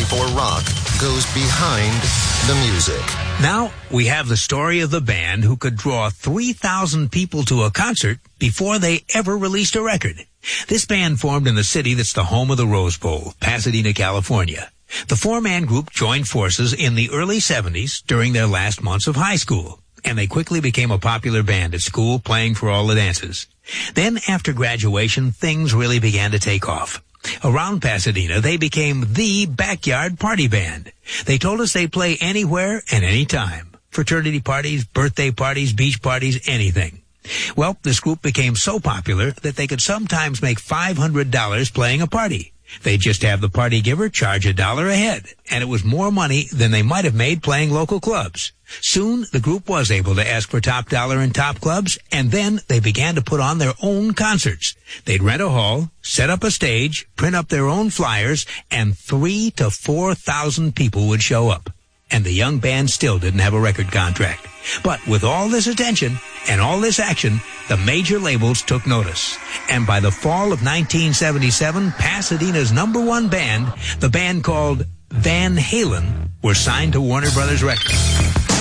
for rock goes behind the music. Now, we have the story of the band who could draw 3,000 people to a concert before they ever released a record. This band formed in the city that's the home of the Rose Bowl, Pasadena, California. The four-man group joined forces in the early 70s during their last months of high school, and they quickly became a popular band at school, playing for all the dances. Then, after graduation, things really began to take off. Around Pasadena, they became the backyard party band. They told us they'd play anywhere and anytime. Fraternity parties, birthday parties, beach parties, anything. Well, this group became so popular that they could sometimes make $500 playing a party. They'd just have the party giver charge $1 a head, and it was more money than they might have made playing local clubs. Soon, the group was able to ask for top dollar in top clubs, and then they began to put on their own concerts. They'd rent a hall, set up a stage, print up their own flyers, and 3,000 to 4,000 people would show up. And the young band still didn't have a record contract. But with all this attention and all this action, the major labels took notice. And by the fall of 1977, Pasadena's #1 band, the band called Van Halen, were signed to Warner Brothers Records.